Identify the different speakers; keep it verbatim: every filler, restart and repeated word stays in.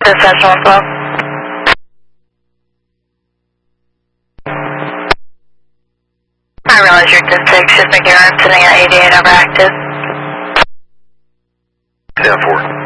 Speaker 1: Dispatch one twelve. I realize you're ten six, just make your arm sitting at eighty-eight over active.
Speaker 2: ten four.